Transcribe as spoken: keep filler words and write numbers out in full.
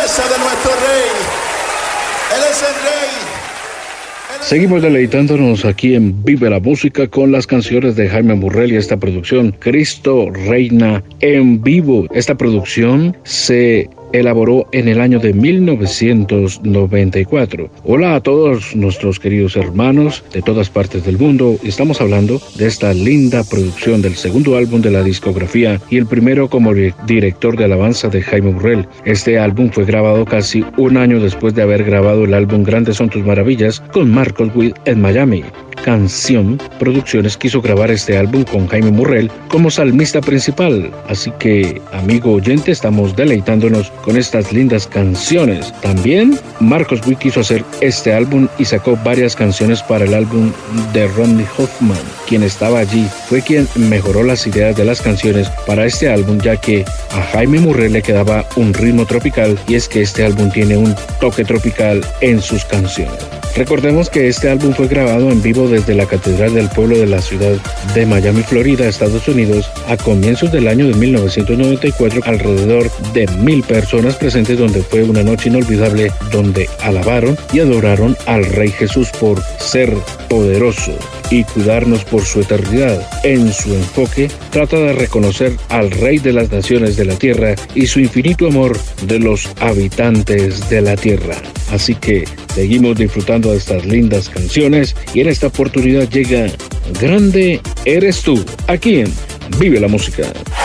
belleza de nuestro rey. Él es el rey. Seguimos deleitándonos aquí en Vive la Música con las canciones de Jaime Murrell y esta producción Cristo Reina en vivo. Esta producción se elaboró en el año de mil novecientos noventa y cuatro. Hola a todos nuestros queridos hermanos de todas partes del mundo. Estamos hablando de esta linda producción del segundo álbum de la discografía y el primero como director de alabanza de Jaime Murrell. Este álbum fue grabado casi un año después de haber grabado el álbum Grandes son tus maravillas con Marcos Witt en Miami. Canción Producciones quiso grabar este álbum con Jaime Murrell como salmista principal. Así que, amigo oyente, estamos deleitándonos con estas lindas canciones. También Marcos Witt quiso hacer este álbum y sacó varias canciones para el álbum de Ronnie Hoffman. Quien estaba allí fue quien mejoró las ideas de las canciones para este álbum, ya que a Jaime Murrell le quedaba un ritmo tropical, y es que este álbum tiene un toque tropical en sus canciones. Recordemos que este álbum fue grabado en vivo desde la Catedral del Pueblo de la ciudad de Miami, Florida, Estados Unidos, a comienzos del año de mil novecientos noventa y cuatro, alrededor de mil personas presentes, donde fue una noche inolvidable, donde alabaron y adoraron al Rey Jesús por ser poderoso y cuidarnos por su eternidad. En su enfoque, trata de reconocer al Rey de las naciones de la tierra y su infinito amor de los habitantes de la tierra. Así que seguimos disfrutando de estas lindas canciones y en esta oportunidad llega Grande Eres Tú, aquí en Vive la Música.